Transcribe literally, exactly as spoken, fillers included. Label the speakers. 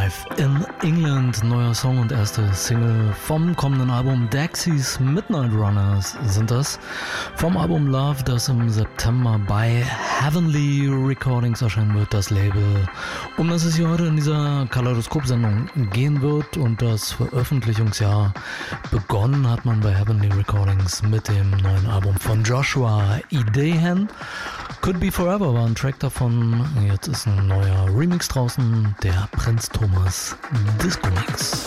Speaker 1: Live in England, neuer Song und erste Single vom kommenden Album Dexys Midnight Runners sind das. Vom Album Love, das im September bei Heavenly Recordings erscheinen wird, das Label, um das es hier heute in dieser Kaleidoskop-Sendung gehen wird. Und das Veröffentlichungsjahr begonnen hat man bei Heavenly Recordings mit dem neuen Album von Joshua Idehen. Could Be Forever war ein Track davon. Jetzt ist ein neuer Remix draußen, der Prinz Thomas Disco Mix.